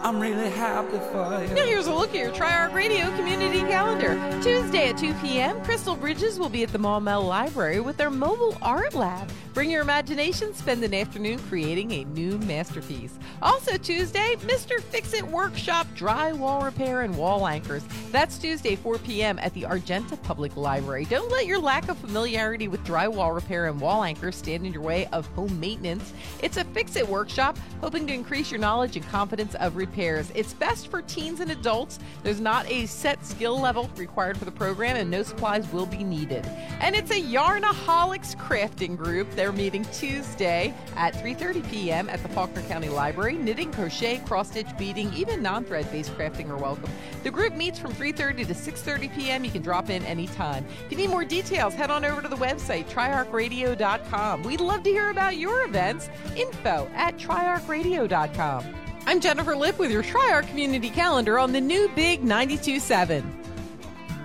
I'm really happy for you. Now here's a look at your Tri-Arc Radio community calendar. Tuesday at 2 p.m., Crystal Bridges will be at the Maumelle Library with their mobile art lab. Bring your imagination, spend an afternoon creating a new masterpiece. Also Tuesday, Mr. Fix-It Workshop, drywall repair and wall anchors. That's Tuesday, 4 p.m. at the Argenta Public Library. Don't let your lack of familiarity with drywall repair and wall anchors stand in your way of home maintenance. It's a Fix-It Workshop, hoping to increase your knowledge and confidence of repairs. It's best for teens and adults. There's not a set skill level required for the program, and no supplies will be needed. And it's a Yarnaholics crafting group. They're meeting Tuesday at 3:30 p.m. at the Faulkner County Library. Knitting, crochet, cross-stitch, beading, even non-thread-based crafting are welcome. The group meets from 3:30 to 6:30 p.m. You can drop in anytime. If you need more details, head on over to the website, triarcradio.com. We'd love to hear about your events. info@triarcradio.com. I'm Jennifer Lipp with your Tri-Arc Community Calendar on the new Big 92.7.